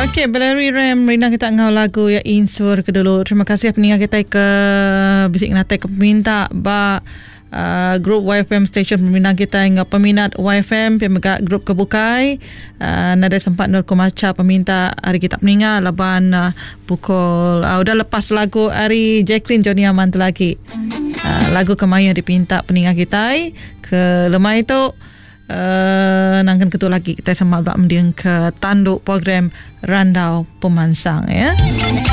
Okey, Beleri Ram Rina kita ngau lagu ya insur ke dulu. Terima kasih pendengar kita ke bisik natai ke peminta ba grup YFM station peminat kita hingga peminat YFM pemegak grup kebukai nada sempat nur kumaca peminta hari kita peningat laban pukul udah lepas lagu hari Jacqueline Johnny Aman tu lagi lagu kemaya dipinta peningat kita ke lemah itu nangkan ketua lagi kita sama mendiang ke tanduk program Randau Pemansang ya.